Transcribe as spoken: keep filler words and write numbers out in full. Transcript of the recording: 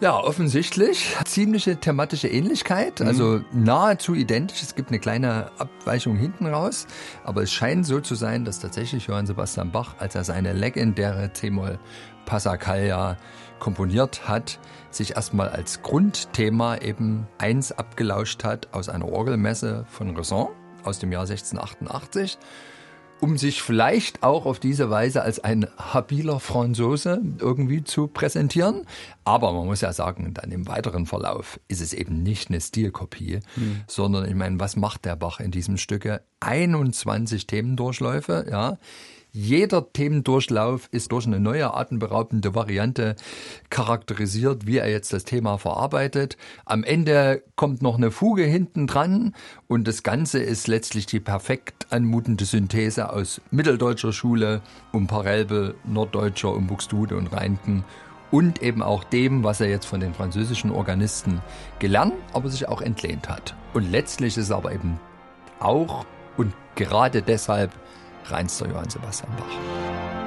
Ja, offensichtlich ziemliche thematische Ähnlichkeit, also nahezu identisch. Es gibt eine kleine Abweichung hinten raus, aber es scheint so zu sein, dass tatsächlich Johann Sebastian Bach, als er seine legendäre C-Moll Passacaglia komponiert hat, sich erstmal als Grundthema eben eins abgelauscht hat aus einer Orgelmesse von Raison aus dem Jahr sechzehnhundertachtundachtzig, um sich vielleicht auch auf diese Weise als ein habiler Franzose irgendwie zu präsentieren. Aber man muss ja sagen, dann im weiteren Verlauf ist es eben nicht eine Stilkopie, hm. sondern ich meine, was macht der Bach in diesem Stücke? einundzwanzig Themendurchläufe, ja. Jeder Themendurchlauf ist durch eine neue atemberaubende Variante charakterisiert, wie er jetzt das Thema verarbeitet. Am Ende kommt noch eine Fuge hinten dran und das Ganze ist letztlich die perfekt anmutende Synthese aus mitteldeutscher Schule, um Parelbe, norddeutscher, um Buxtehude und Reinken und eben auch dem, was er jetzt von den französischen Organisten gelernt, aber sich auch entlehnt hat. Und letztlich ist es aber eben auch und gerade deshalb reinster Johann Sebastian Bach.